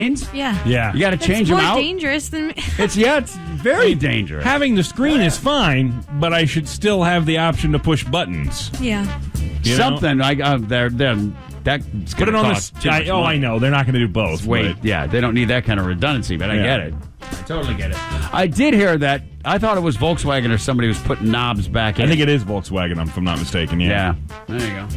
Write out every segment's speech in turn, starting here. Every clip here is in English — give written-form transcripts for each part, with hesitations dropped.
Yeah. Yeah. You got to change them It's out. more dangerous than... It's very dangerous. Having the screen is fine, but I should still have the option to push buttons. Yeah. You know? Something like that's Put it on the. I know they're not going to do both. Wait, but- yeah, they don't need that kind of redundancy, but I Yeah. get it. I totally get it. I did hear that. I thought it was Volkswagen or somebody was putting knobs back in. I think it is Volkswagen, if I'm not mistaken. Yeah, there you go.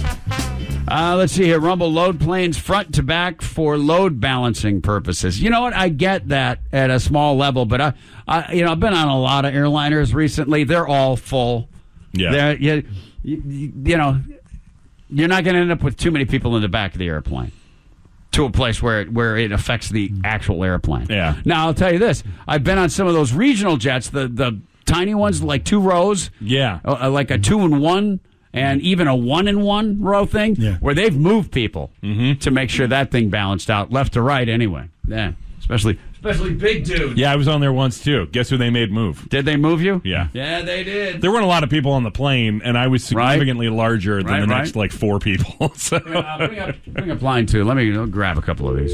Let's see here. Rumble load planes front to back for load balancing purposes. You know what? I get that at a small level, but I've been on a lot of airliners recently. They're all full. Yeah. You know, you're not going to end up with too many people in the back of the airplane to a place where it affects the actual airplane. Yeah. Now, I'll tell you this. I've been on some of those regional jets, the tiny ones, like 2 rows. Yeah. Like a 2-in-1 and even a 1-in-1 row thing, where they've moved people to make sure that thing balanced out, left to right anyway. Yeah, especially big dudes. Yeah, I was on there once, too. Guess who they made move? Did they move you? Yeah. Yeah, they did. There weren't a lot of people on the plane, and I was significantly larger than the next, 4 people. So. Bring up line 2. Let me grab a couple of these.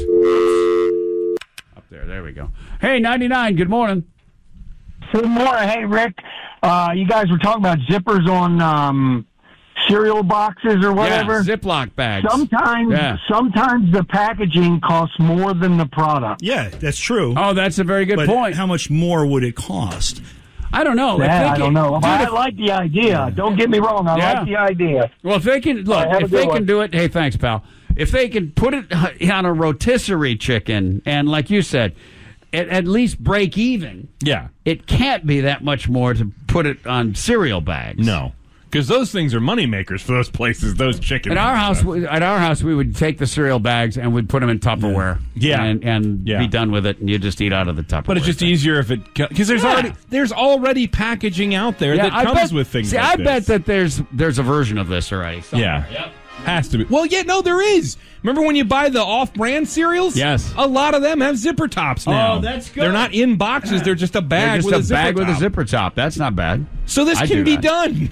Up there we go. Hey, 99, good morning. Good morning. Hey, Rick. You guys were talking about zippers on cereal boxes or whatever. Yeah, Ziploc bags. Sometimes the packaging costs more than the product. Yeah, that's true. Oh, that's a very good point. How much more would it cost? I don't know. I don't know. I like the idea. Don't get me wrong. I like the idea. Well, if they can do it, hey, thanks, pal. If they can put it on a rotisserie chicken, and like you said, at least break even. Yeah, it can't be that much more to put it on cereal bags. No. Because those things are money makers for those places, those chickens. At our house, we would take the cereal bags and we'd put them in Tupperware. Yeah, and be done with it, and you just eat out of the Tupperware. But it's just easier if it because there's already packaging out there that comes with things. See, like I bet that there's a version of this already. Somewhere. Yeah. Yep. Has to be. Well, no, there is. Remember when you buy the off-brand cereals? Yes. A lot of them have zipper tops now. Oh, that's good. They're not in boxes. They're just a bag with a zipper top. That's not bad. So this can be done.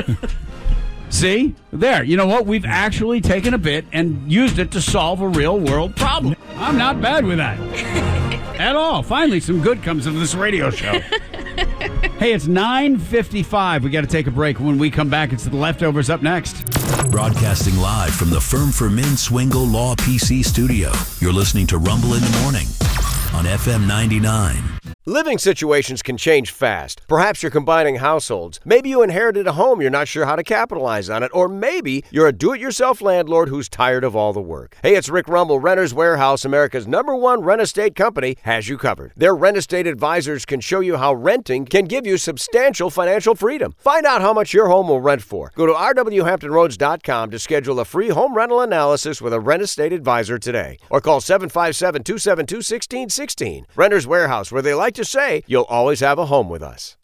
See? There. You know what? We've actually taken a bit and used it to solve a real-world problem. I'm not bad with that. At all. Finally, some good comes of this radio show. Hey, it's 9:55. We got to take a break. When we come back, it's the Leftovers up next. Broadcasting live from the Firm for Men Swingle Law PC studio. You're listening to Rumble in the Morning on FM 99. Living situations can change fast. Perhaps you're combining households. Maybe you inherited a home you're not sure how to capitalize on it. Or maybe you're a do-it-yourself landlord who's tired of all the work. Hey, it's Rick Rumble. Renters Warehouse, America's #1 rent estate company, has you covered. Their rent estate advisors can show you how renting can give you substantial financial freedom. Find out how much your home will rent for. Go to rwhamptonroads.com to schedule a free home rental analysis with a rent estate advisor today. Or call 757-272-1616. Renters Warehouse, where they like to say, you'll always have a home with us.